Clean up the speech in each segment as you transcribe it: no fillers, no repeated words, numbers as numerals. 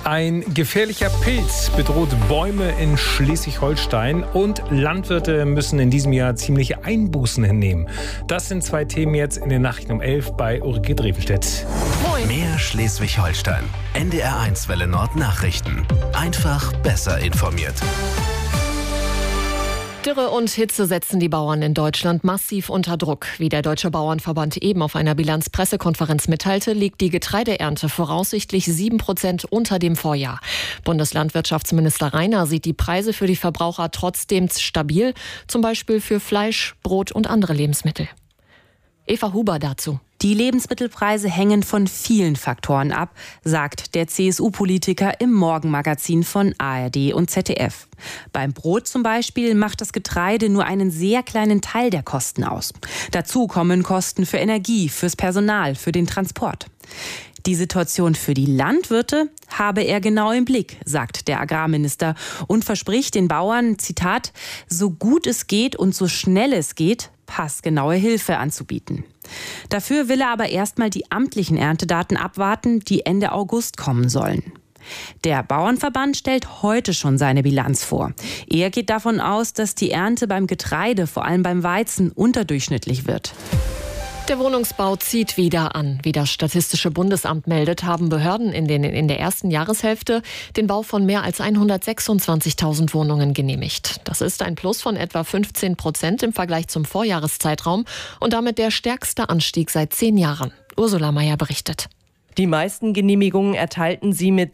Ein gefährlicher Pilz bedroht Bäume in Schleswig-Holstein und Landwirte müssen in diesem Jahr ziemliche Einbußen hinnehmen. Das sind zwei Themen jetzt in den Nachrichten um 11 bei Ulrike Drevenstedt. Mehr Schleswig-Holstein. NDR1 Welle Nord Nachrichten. Einfach besser informiert. Dürre und Hitze setzen die Bauern in Deutschland massiv unter Druck. Wie der Deutsche Bauernverband eben auf einer Bilanzpressekonferenz mitteilte, liegt die Getreideernte voraussichtlich 7% unter dem Vorjahr. Bundeslandwirtschaftsminister Rainer sieht die Preise für die Verbraucher trotzdem stabil, zum Beispiel für Fleisch, Brot und andere Lebensmittel. Eva Huber dazu. Die Lebensmittelpreise hängen von vielen Faktoren ab, sagt der CSU-Politiker im Morgenmagazin von ARD und ZDF. Beim Brot zum Beispiel macht das Getreide nur einen sehr kleinen Teil der Kosten aus. Dazu kommen Kosten für Energie, fürs Personal, für den Transport. Die Situation für die Landwirte habe er genau im Blick, sagt der Agrarminister und verspricht den Bauern, Zitat, so gut es geht und so schnell es geht, passgenaue Hilfe anzubieten. Dafür will er aber erstmal die amtlichen Erntedaten abwarten, die Ende August kommen sollen. Der Bauernverband stellt heute schon seine Bilanz vor. Er geht davon aus, dass die Ernte beim Getreide, vor allem beim Weizen, unterdurchschnittlich wird. Der Wohnungsbau zieht wieder an. Wie das Statistische Bundesamt meldet, haben Behörden in der ersten Jahreshälfte den Bau von mehr als 126.000 Wohnungen genehmigt. Das ist ein Plus von etwa 15% im Vergleich zum Vorjahreszeitraum und damit der stärkste Anstieg seit 10 Jahren. Ursula Meier berichtet. Die meisten Genehmigungen erteilten sie mit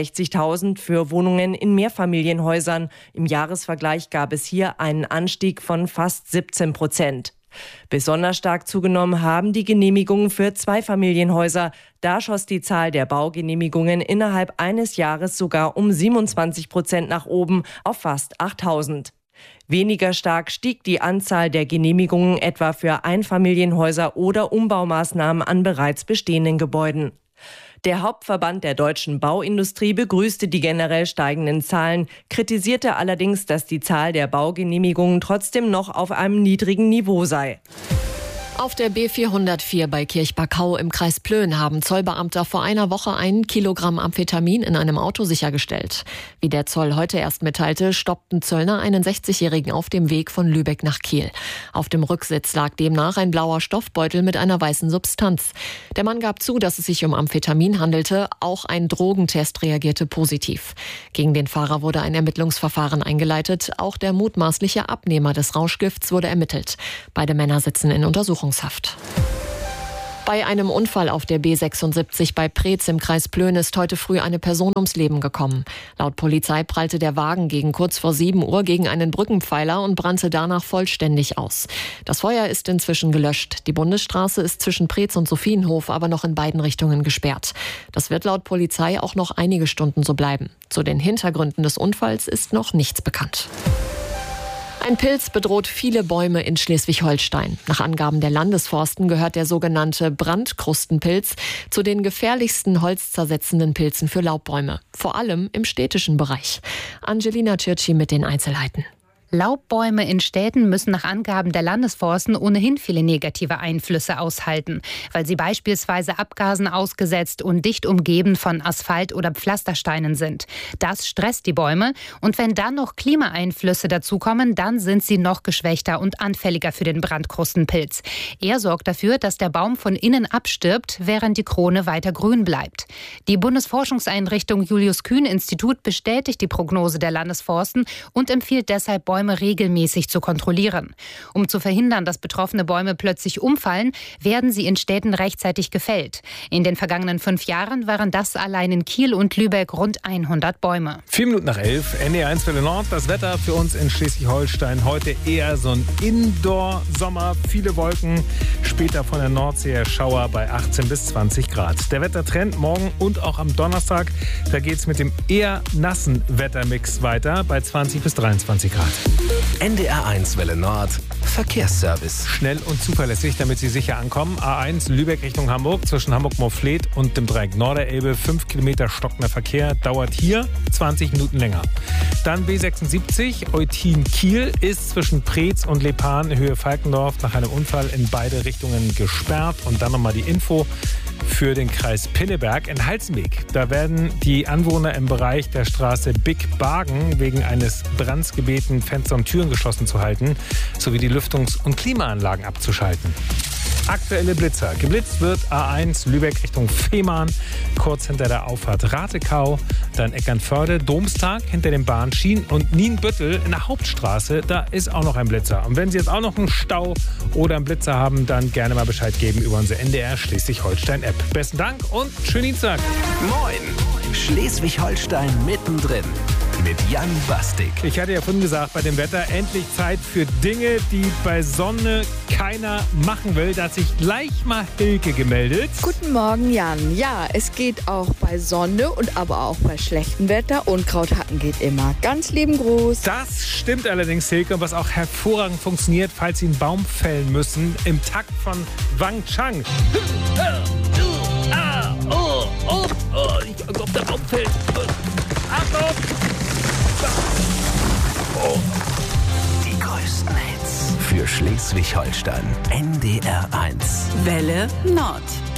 67.000 für Wohnungen in Mehrfamilienhäusern. Im Jahresvergleich gab es hier einen Anstieg von fast 17%. Besonders stark zugenommen haben die Genehmigungen für Zweifamilienhäuser. Da schoss die Zahl der Baugenehmigungen innerhalb eines Jahres sogar um 27% nach oben auf fast 8.000. Weniger stark stieg die Anzahl der Genehmigungen etwa für Einfamilienhäuser oder Umbaumaßnahmen an bereits bestehenden Gebäuden. Der Hauptverband der deutschen Bauindustrie begrüßte die generell steigenden Zahlen, kritisierte allerdings, dass die Zahl der Baugenehmigungen trotzdem noch auf einem niedrigen Niveau sei. Auf der B404 bei Kirchbarkau im Kreis Plön haben Zollbeamte vor einer Woche 1 Kilogramm Amphetamin in einem Auto sichergestellt. Wie der Zoll heute erst mitteilte, stoppten Zöllner einen 60-Jährigen auf dem Weg von Lübeck nach Kiel. Auf dem Rücksitz lag demnach ein blauer Stoffbeutel mit einer weißen Substanz. Der Mann gab zu, dass es sich um Amphetamin handelte. Auch ein Drogentest reagierte positiv. Gegen den Fahrer wurde ein Ermittlungsverfahren eingeleitet. Auch der mutmaßliche Abnehmer des Rauschgifts wurde ermittelt. Beide Männer sitzen in Untersuchungshaft. Bei einem Unfall auf der B76 bei Preetz im Kreis Plön ist heute früh eine Person ums Leben gekommen. Laut Polizei prallte der Wagen gegen kurz vor 7 Uhr gegen einen Brückenpfeiler und brannte danach vollständig aus. Das Feuer ist inzwischen gelöscht. Die Bundesstraße ist zwischen Preetz und Sophienhof aber noch in beiden Richtungen gesperrt. Das wird laut Polizei auch noch einige Stunden so bleiben. Zu den Hintergründen des Unfalls ist noch nichts bekannt. Ein Pilz bedroht viele Bäume in Schleswig-Holstein. Nach Angaben der Landesforsten gehört der sogenannte Brandkrustenpilz zu den gefährlichsten holzzersetzenden Pilzen für Laubbäume. Vor allem im städtischen Bereich. Angelina Tschirtschi mit den Einzelheiten. Laubbäume in Städten müssen nach Angaben der Landesforsten ohnehin viele negative Einflüsse aushalten, weil sie beispielsweise Abgasen ausgesetzt und dicht umgeben von Asphalt oder Pflastersteinen sind. Das stresst die Bäume und wenn dann noch Klimaeinflüsse dazukommen, dann sind sie noch geschwächter und anfälliger für den Brandkrustenpilz. Er sorgt dafür, dass der Baum von innen abstirbt, während die Krone weiter grün bleibt. Die Bundesforschungseinrichtung Julius-Kühn-Institut bestätigt die Prognose der Landesforsten und empfiehlt deshalb, Bäume regelmäßig zu kontrollieren. Um zu verhindern, dass betroffene Bäume plötzlich umfallen, werden sie in Städten rechtzeitig gefällt. In den vergangenen 5 Jahren waren das allein in Kiel und Lübeck rund 100 Bäume. 4 Minuten nach 11, NDR1 Welle Nord. Das Wetter für uns in Schleswig-Holstein heute eher so ein Indoor-Sommer. Viele Wolken, später von der Nordsee her Schauer bei 18 bis 20 Grad. Der Wettertrend morgen und auch am Donnerstag, da geht es mit dem eher nassen Wettermix weiter bei 20 bis 23 Grad. NDR1 Welle Nord Verkehrsservice. Schnell und zuverlässig, damit Sie sicher ankommen. A1 Lübeck Richtung Hamburg zwischen Hamburg-Morfleet und dem Dreieck Norderelbe. 5 Kilometer stockender Verkehr, dauert hier 20 Minuten länger. Dann B76 Eutin-Kiel ist zwischen Preetz und Lepan Höhe Falkendorf nach einem Unfall in beide Richtungen gesperrt. Und dann nochmal die Info. für den Kreis Pinneberg in Halzenbeek. Da werden die Anwohner im Bereich der Straße Big Bargen wegen eines Brands gebeten, Fenster und Türen geschlossen zu halten, sowie die Lüftungs- und Klimaanlagen abzuschalten. Aktuelle Blitzer. Geblitzt wird A1 Lübeck Richtung Fehmarn, kurz hinter der Auffahrt Ratekau, dann Eckernförde, Domstag hinter den Bahnschienen und Nienbüttel in der Hauptstraße, da ist auch noch ein Blitzer. Und wenn Sie jetzt auch noch einen Stau oder einen Blitzer haben, dann gerne mal Bescheid geben über unsere NDR Schleswig-Holstein-App. Besten Dank und schönen Dienstag. Moin! Schleswig-Holstein mittendrin. Mit Jan Bastik. Ich hatte ja vorhin gesagt, bei dem Wetter endlich Zeit für Dinge, die bei Sonne keiner machen will. Da hat sich gleich mal Hilke gemeldet. Guten Morgen, Jan. Ja, es geht auch bei Sonne und aber auch bei schlechtem Wetter. Unkrauthacken geht immer. Ganz lieben Gruß. Das stimmt allerdings, Hilke. Und was auch hervorragend funktioniert, falls Sie einen Baum fällen müssen, im Takt von Wang Chang. Ich glaube, der Baum fällt. Achtung! Die größten Hits für Schleswig-Holstein. NDR 1. Welle Nord.